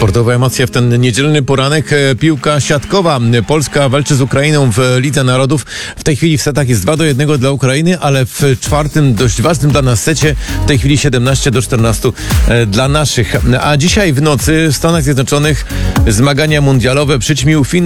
Sportowe emocje w ten niedzielny poranek. Piłka siatkowa. Polska walczy z Ukrainą w Lidze Narodów. W tej chwili w setach jest 2-1 dla Ukrainy, ale w czwartym, dość ważnym dla nas secie, w tej chwili 17-14 dla naszych. A dzisiaj w nocy w Stanach Zjednoczonych zmagania mundialowe przyćmił finał